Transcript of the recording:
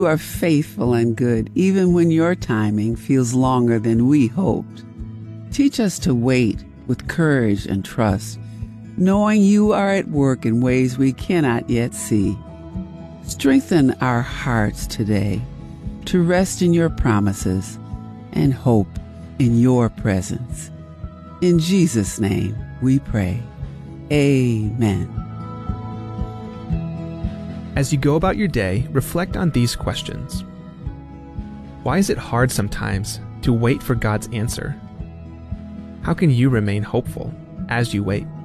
You are faithful and good, even when your timing feels longer than we hoped. Teach us to wait with courage and trust, knowing you are at work in ways we cannot yet see. Strengthen our hearts today to rest in your promises and hope in your presence. In Jesus' name we pray. Amen. As you go about your day, reflect on these questions. Why is it hard sometimes to wait for God's answer? How can you remain hopeful as you wait?